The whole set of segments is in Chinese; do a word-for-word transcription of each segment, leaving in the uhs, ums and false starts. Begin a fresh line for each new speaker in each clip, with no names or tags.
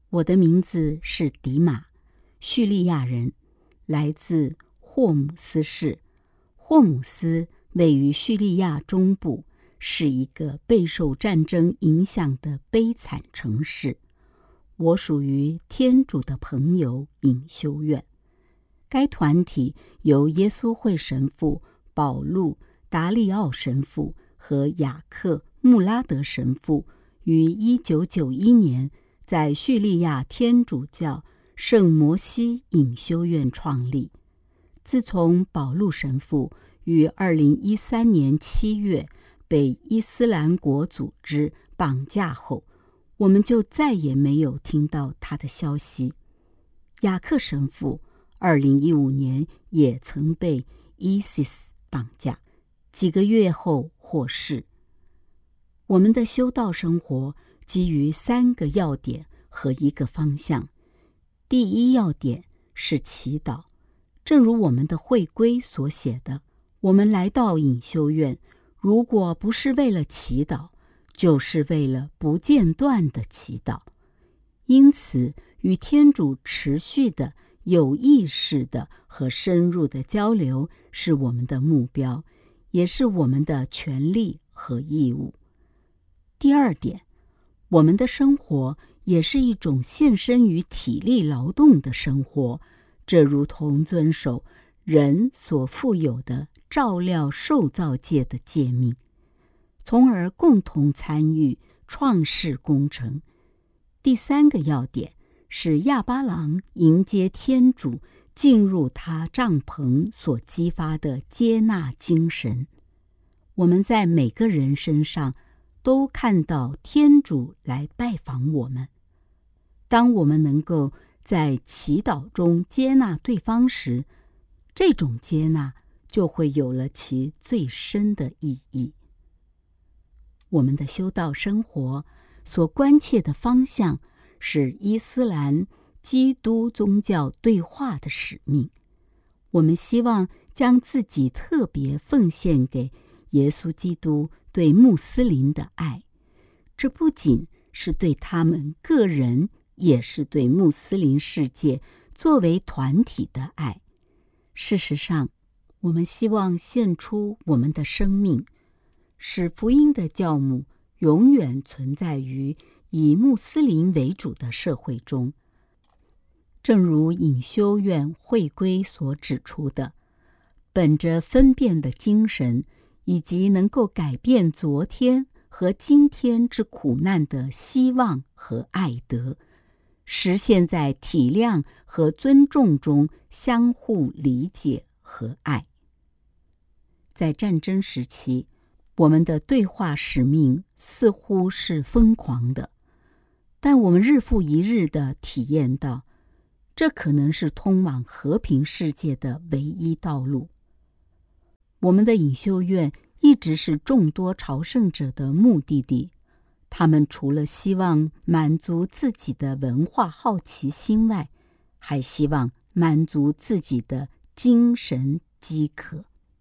我的名字是迪马，叙利亚人，来自霍姆斯市。霍姆斯位于叙利亚中部，是一个备受战争影响的悲惨城市。我属于天主的朋友隐修院，该团体由耶稣会神父保禄·达利奥神父和雅克·穆拉德神父于一九九一年在叙利亚天主教圣摩西隐修院创立。自从保禄神父于二零一三年七月被伊斯兰国组织绑架后，我们就再也没有听到他的消息。雅克神父二零一五年也曾被 I S I S 绑架，几个月后获释。我们的修道生活基于三个要点和一个方向。第一要点是祈祷，正如我们的会规所写的，我们来到隐修院，如果不是为了祈祷，就是为了不间断的祈祷。因此，与天主持续的、有意识的和深入的交流是我们的目标，也是我们的权利和义务。第二点，我们的生活也是一种献身于体力劳动的生活，这如同遵守人所负有的照料受造界的诫命，从而共同参与创世工程。第三个要点是亚巴郎迎接天主进入他帐篷所激发的接纳精神。我们在每个人身上都看到天主来拜访我们。当我们能够在祈祷中接纳对方时，这种接纳就会有了其最深的意义。我们的修道生活所关切的方向是伊斯兰基督宗教对话的使命。我们希望将自己特别奉献给耶稣基督对穆斯林的爱，这不仅是对他们个人，也是对穆斯林世界作为团体的爱。事实上，我们希望献出我们的生命，使福音的教母永远存在于以穆斯林为主的社会中。正如隐修院会规所指出的，本着分辨的精神，以及能够改变昨天和今天之苦难的希望和爱德，实现在体谅和尊重中相互理解和爱。在战争时期，我们的对话使命似乎是疯狂的，但我们日复一日地体验到，这可能是通往和平世界的唯一道路。我们的隐修院一直是众多朝圣者的目的地，他们除了希望满足自己的文化好奇心外，还希望满足自己的精神饥渴。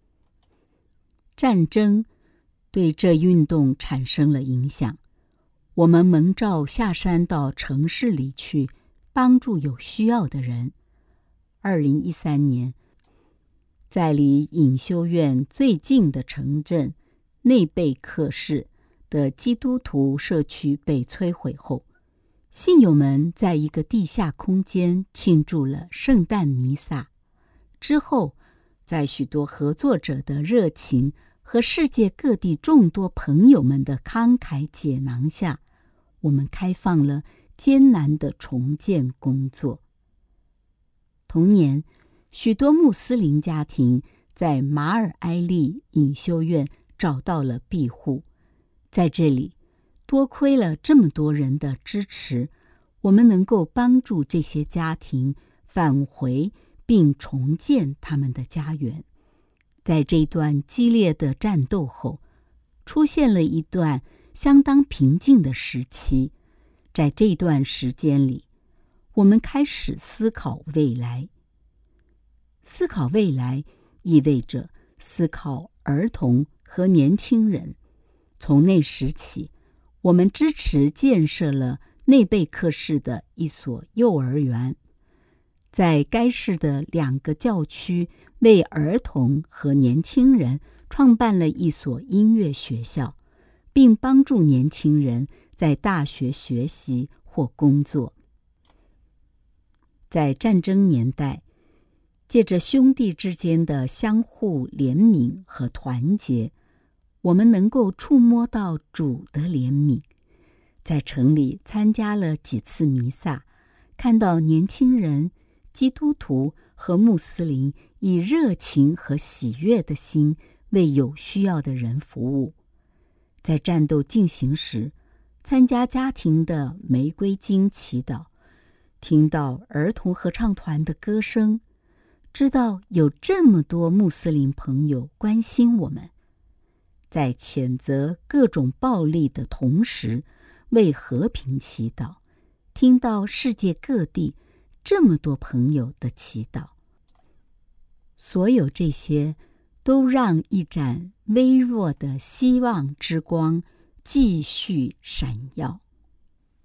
战争对这运动产生了影响，我们蒙召下山到城市里去帮助有需要的人。二零一三年，在离隐修院最近的城镇内贝克市的基督徒社区被摧毁后，信友们在一个地下空间庆祝了圣诞弥撒。之后，在许多合作者的热情和世界各地众多朋友们的慷慨解囊下，我们开放了艰难的重建工作。同年，许多穆斯林家庭在马尔埃利隐修院找到了庇护。在这里，多亏了这么多人的支持，我们能够帮助这些家庭返回并重建他们的家园。在这段激烈的战斗后，出现了一段相当平静的时期。在这段时间里，我们开始思考未来。思考未来意味着思考儿童和年轻人。从那时起，我们支持建设了内贝克市的一所幼儿园。在该市的两个教区为儿童和年轻人创办了一所音乐学校，并帮助年轻人在大学学习或工作。在战争年代，借着兄弟之间的相互怜悯和团结，我们能够触摸到主的怜悯。在城里参加了几次弥撒，看到年轻人、基督徒和穆斯林以热情和喜悦的心为有需要的人服务。在战斗进行时，参加家庭的玫瑰经祈祷，听到儿童合唱团的歌声，知道有这么多穆斯林朋友关心我们。在谴责各种暴力的同时，为和平祈祷，听到世界各地这么多朋友的祈祷。所有这些都让一盏微弱的希望之光继续闪耀。